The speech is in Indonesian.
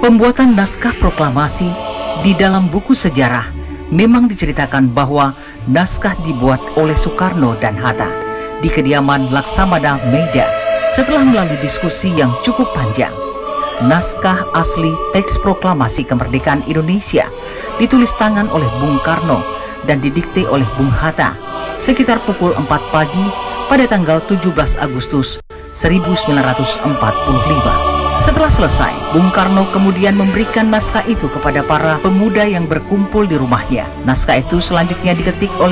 Pembuatan naskah proklamasi di dalam buku sejarah memang diceritakan bahwa naskah dibuat oleh Soekarno dan Hatta di kediaman Laksamana Meida. Setelah melalui diskusi yang cukup panjang, naskah asli teks proklamasi kemerdekaan Indonesia ditulis tangan oleh Bung Karno dan didikte oleh Bung Hatta sekitar pukul 4 pagi pada tanggal 17 Agustus 1945. Setelah selesai, Bung Karno kemudian memberikan naskah itu kepada para pemuda yang berkumpul di rumahnya. Naskah itu selanjutnya diketik oleh